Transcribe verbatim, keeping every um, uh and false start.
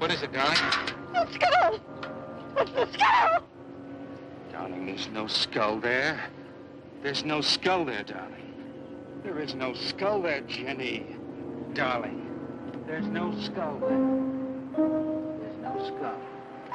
What is it, darling? The skull! It's the skull! Darling, there's no skull there. There's no skull there, darling. There is no skull there, Jenny. Darling, there's no skull there. There's no skull.